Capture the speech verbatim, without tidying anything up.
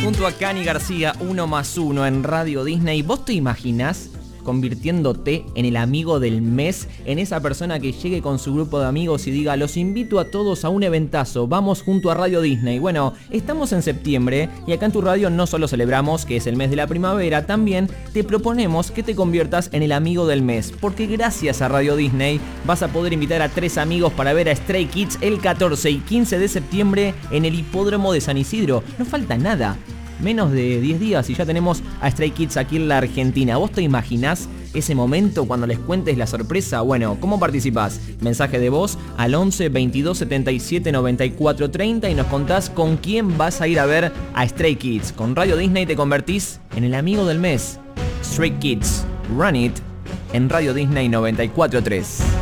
Junto a Cani García, uno más uno en Radio Disney. ¿Vos te imaginás convirtiéndote en el amigo del mes? En esa persona que llegue con su grupo de amigos y diga: los invito a todos a un eventazo, vamos junto a Radio Disney. Bueno, estamos en septiembre y acá en tu radio no solo celebramos que es el mes de la primavera, también te proponemos que te conviertas en el amigo del mes, porque gracias a Radio Disney vas a poder invitar a tres amigos para ver a Stray Kids el catorce y quince de septiembre en el hipódromo de San Isidro. No falta nada. Menos de diez días y ya tenemos a Stray Kids aquí en la Argentina. ¿Vos te imaginás ese momento cuando les cuentes la sorpresa? Bueno, ¿cómo participás? Mensaje de voz al once veintidós setenta y siete noventa y cuatro treinta y nos contás con quién vas a ir a ver a Stray Kids. Con Radio Disney te convertís en el amigo del mes. Stray Kids, Run It, en Radio Disney noventa y cuatro tres.